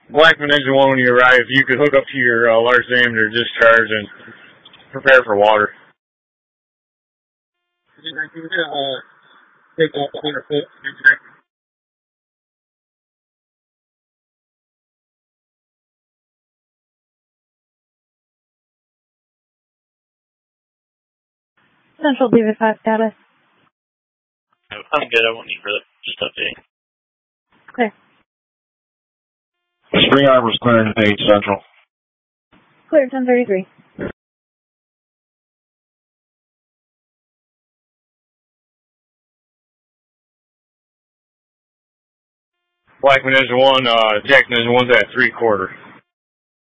Blackman Engine 1, when you arrive, you could hook up to your large diameter discharge and prepare for water. Take off 100 foot. Central Diva 5 status. I'm good. I won't need for that. Just updating. Clear. Spring Arbor's clearing 8 Central. Clear 1033. Blackman Engine 1, Jackson Engine 1's at 3/4.